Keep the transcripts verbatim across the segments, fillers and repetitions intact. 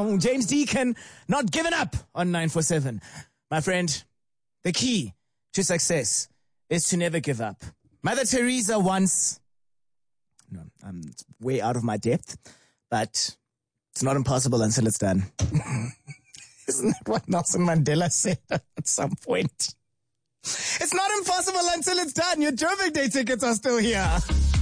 song. James Deacon, Not Giving Up on nine four seven. My friend, the key to success is to never give up. Mother Teresa once, no, I'm way out of my depth, but it's not impossible until it's done. Isn't that what Nelson Mandela said at some point? It's not impossible until it's done. Your Joburg Day tickets are still here.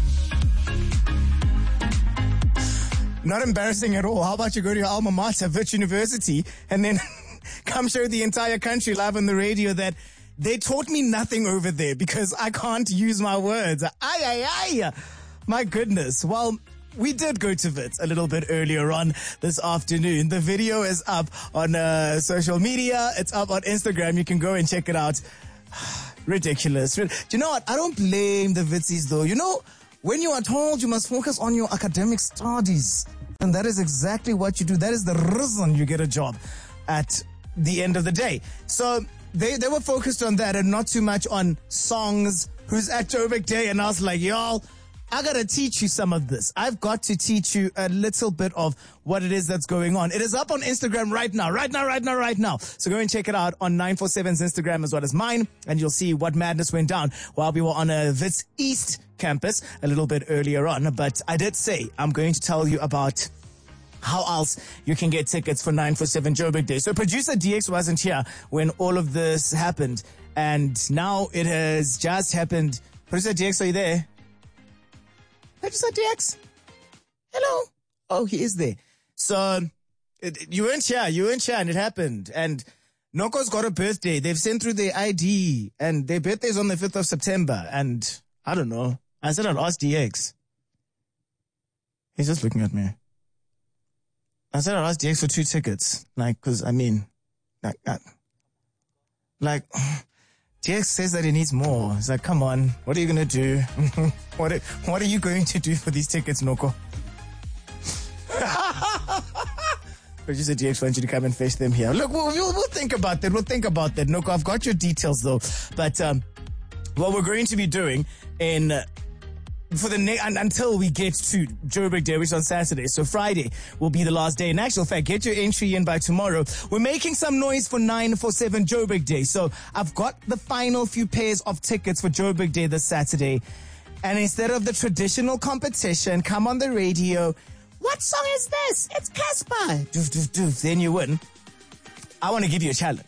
Not embarrassing at all. How about you go to your alma mater, Wits University, and then come show the entire country live on the radio that they taught me nothing over there because I can't use my words. Ay, ay, ay. My goodness. Well, we did go to Wits a little bit earlier on this afternoon. The video is up on uh, social media. It's up on Instagram. You can go and check it out. Ridiculous. Do you know what? I don't blame the Witsies though. You know, when you are told you must focus on your academic studies, and that is exactly what you do. That is the reason you get a job at the end of the day. So they, they were focused on that and not too much on songs, who's at Joburg Day. And I was like, y'all, I gotta teach you some of this. I've got to teach you a little bit of what it is that's going on. It is up on Instagram right now, right now, right now, right now. So go and check it out on nine four seven's Instagram as well as mine, and you'll see what madness went down while we were on a Wits East campus a little bit earlier on. But I did say I'm going to tell you about how else you can get tickets for nine four seven Joburg Day. So producer D X wasn't here when all of this happened, and now it has just happened. Producer D X, are you there? Producer D X? Hello? Oh, he is there. So, it, you weren't here, you weren't here, and it happened. And Noko's got a birthday. They've sent through their I D, and their birthday is on the fifth of September. And I don't know. I said I'd ask D X. He's just looking at me. I said I'd ask D X for two tickets. Like, cause I mean, like, uh, like, D X says that he needs more. He's like, come on, what are you going to do? what, are, what are you going to do for these tickets, Noko? Producer D X wants you to come and fetch them here. Look, we'll, we'll, we'll think about that. We'll think about that. Noko, I've got your details though. But um, what we're going to be doing in... Uh, for the ne- un- until we get to Joburg Day, which is on Saturday. So Friday will be the last day. In actual fact, get your entry in by tomorrow. We're making some noise for nine four seven Joburg Day. So I've got the final few pairs of tickets for Joburg Day this Saturday. And instead of the traditional competition, come on the radio. What song is this? It's Casper. Doof, doof, doof. Then you win. I want to give you a challenge.